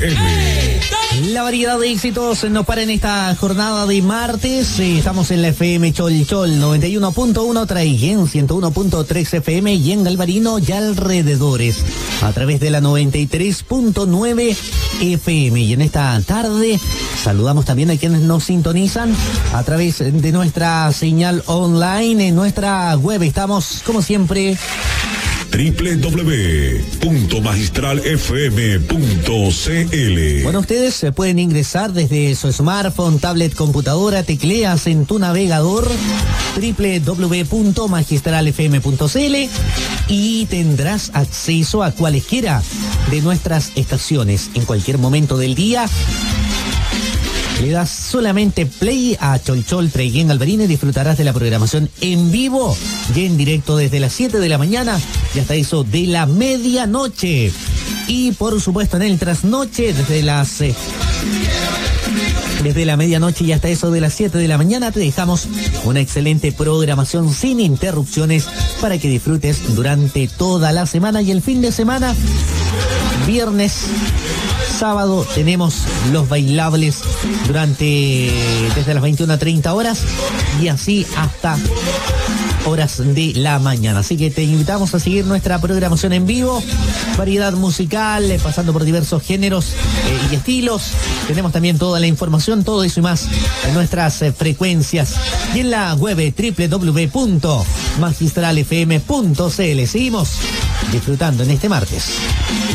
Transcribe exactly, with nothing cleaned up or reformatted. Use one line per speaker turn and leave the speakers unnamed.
La variedad de éxitos nos para en esta jornada de martes. Eh, estamos en la F M Chol Chol noventa y uno punto uno, Traiguén ciento uno punto tres F M y en Galvarino y alrededores a través de la noventa y tres punto nueve F M. Y en esta tarde saludamos también a quienes nos sintonizan a través de nuestra señal online en nuestra web. Estamos, como siempre,
doble u doble u doble u punto magistral f m punto c l.
Bueno, ustedes se pueden ingresar desde su smartphone, tablet, computadora, tecleas en tu navegador doble u doble u doble u punto magistral f m punto c l y tendrás acceso a cualesquiera de nuestras estaciones en cualquier momento del día. Le das solamente play a Cholchol, Traiguén, Galvarino y disfrutarás de la programación en vivo y en directo desde las siete de la mañana y hasta eso de la medianoche. Y por supuesto en el trasnoche desde las... Eh, Desde la medianoche y hasta eso de las siete de la mañana te dejamos una excelente programación sin interrupciones para que disfrutes durante toda la semana y el fin de semana, viernes, sábado, tenemos los bailables durante desde las veintiuna treinta horas y así hasta horas de la mañana. Así que te invitamos a seguir nuestra programación en vivo, variedad musical, eh, pasando por diversos géneros eh, y estilos. Tenemos también toda la información, todo eso y más en nuestras eh, frecuencias y en la web doble u doble u doble u punto magistral f m punto c l. Seguimos disfrutando en este martes.